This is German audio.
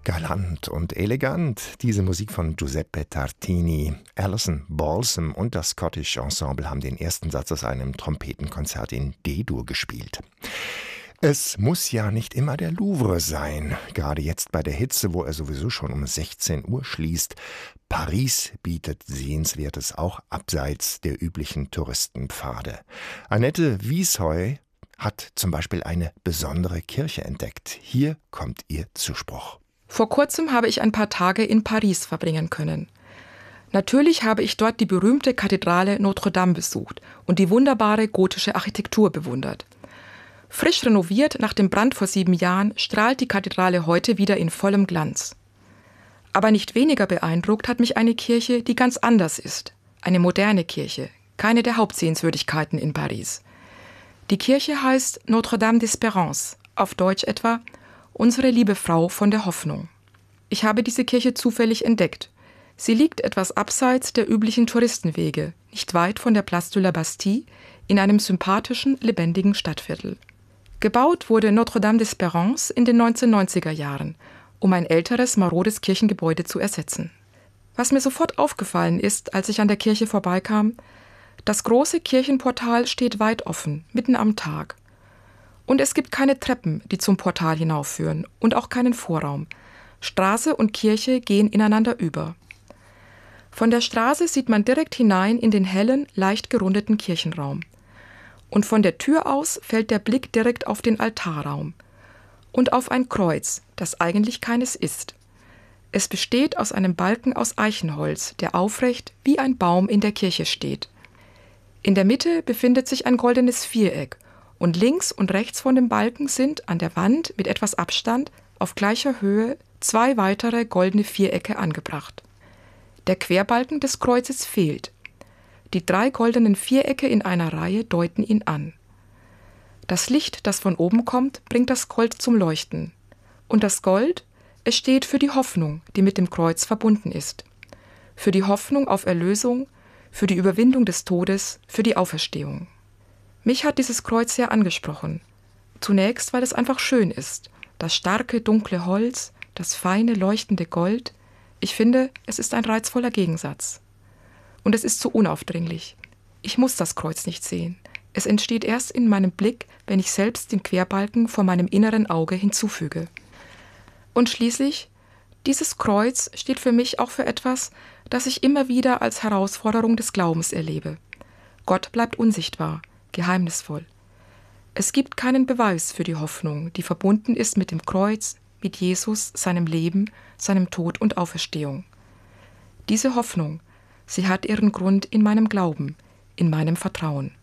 Galant und elegant, diese Musik von Giuseppe Tartini. Alison Balsam und das Scottish Ensemble haben den ersten Satz aus einem Trompetenkonzert in D-Dur gespielt. Es muss ja nicht immer der Louvre sein, gerade jetzt bei der Hitze, wo er sowieso schon um 16 Uhr schließt. Paris bietet Sehenswertes auch abseits der üblichen Touristenpfade. Annette Wiesheu hat zum Beispiel eine besondere Kirche entdeckt. Hier kommt ihr Zuspruch. Vor kurzem habe ich ein paar Tage in Paris verbringen können. Natürlich habe ich dort die berühmte Kathedrale Notre-Dame besucht und die wunderbare gotische Architektur bewundert. Frisch renoviert nach dem Brand vor 7 Jahren strahlt die Kathedrale heute wieder in vollem Glanz. Aber nicht weniger beeindruckt hat mich eine Kirche, die ganz anders ist. Eine moderne Kirche, keine der Hauptsehenswürdigkeiten in Paris. Die Kirche heißt Notre-Dame d'Espérance, auf Deutsch etwa Unsere liebe Frau von der Hoffnung. Ich habe diese Kirche zufällig entdeckt. Sie liegt etwas abseits der üblichen Touristenwege, nicht weit von der Place de la Bastille, in einem sympathischen, lebendigen Stadtviertel. Gebaut wurde Notre-Dame d'Espérance in den 1990er Jahren, um ein älteres, marodes Kirchengebäude zu ersetzen. Was mir sofort aufgefallen ist, als ich an der Kirche vorbeikam: Das große Kirchenportal steht weit offen, mitten am Tag. Und es gibt keine Treppen, die zum Portal hinaufführen, und auch keinen Vorraum. Straße und Kirche gehen ineinander über. Von der Straße sieht man direkt hinein in den hellen, leicht gerundeten Kirchenraum. Und von der Tür aus fällt der Blick direkt auf den Altarraum. Und auf ein Kreuz, das eigentlich keines ist. Es besteht aus einem Balken aus Eichenholz, der aufrecht wie ein Baum in der Kirche steht. In der Mitte befindet sich ein goldenes Viereck, und links und rechts von dem Balken sind an der Wand mit etwas Abstand auf gleicher Höhe 2 weitere goldene Vierecke angebracht. Der Querbalken des Kreuzes fehlt. Die 3 goldenen Vierecke in einer Reihe deuten ihn an. Das Licht, das von oben kommt, bringt das Gold zum Leuchten. Und das Gold, es steht für die Hoffnung, die mit dem Kreuz verbunden ist. Für die Hoffnung auf Erlösung, für die Überwindung des Todes, für die Auferstehung. Mich hat dieses Kreuz sehr angesprochen. Zunächst, weil es einfach schön ist. Das starke, dunkle Holz, das feine, leuchtende Gold. Ich finde, es ist ein reizvoller Gegensatz. Und es ist so unaufdringlich. Ich muss das Kreuz nicht sehen. Es entsteht erst in meinem Blick, wenn ich selbst den Querbalken vor meinem inneren Auge hinzufüge. Und schließlich, dieses Kreuz steht für mich auch für etwas, das ich immer wieder als Herausforderung des Glaubens erlebe. Gott bleibt unsichtbar, geheimnisvoll. Es gibt keinen Beweis für die Hoffnung, die verbunden ist mit dem Kreuz, mit Jesus, seinem Leben, seinem Tod und Auferstehung. Diese Hoffnung, sie hat ihren Grund in meinem Glauben, in meinem Vertrauen.